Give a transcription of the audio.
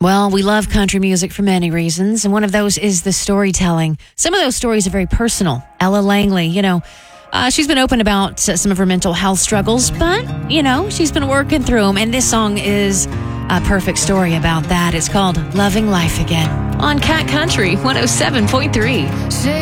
Well, we love country music for many reasons, and one of those is the storytelling. Some of those stories are very personal. Ella Langley, she's been open about some of her mental health struggles, but, she's been working through them, and this song is a perfect story about that. It's called Loving Life Again on Cat Country 107.3.